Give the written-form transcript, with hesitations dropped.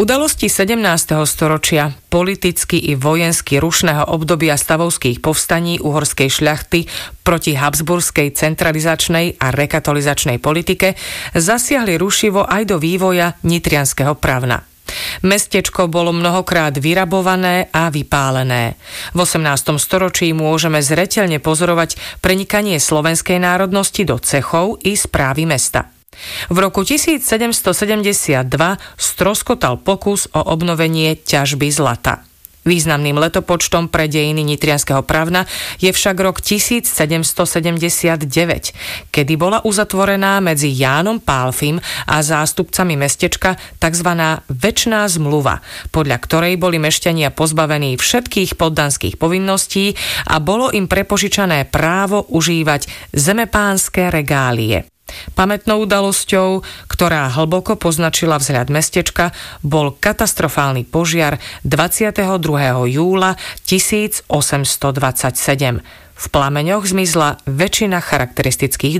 Udalosti 17. storočia, politicky i vojensky rušného obdobia stavovských povstaní uhorskej šľachty proti habsburskej centralizačnej a rekatolizačnej politike zasiahli rušivo aj do vývoja nitrianskeho pravna. Mestečko bolo mnohokrát vyrabované a vypálené. V 18. storočí môžeme zreteľne pozorovať prenikanie slovenskej národnosti do cechov i správy mesta. V roku 1772 stroskotal pokus o obnovenie ťažby zlata. Významným letopočtom pre dejiny nitrianskeho pravna je však rok 1779, kedy bola uzatvorená medzi Jánom Pálfym a zástupcami mestečka tzv. Večná zmluva, podľa ktorej boli mešťania pozbavení všetkých poddanských povinností a bolo im prepožičané právo užívať zemepánske regálie. Pamätnou udalosťou, ktorá hlboko poznačila vzhľad mestečka, bol katastrofálny požiar 22. júla 1827. V plameňoch zmizla väčšina charakteristických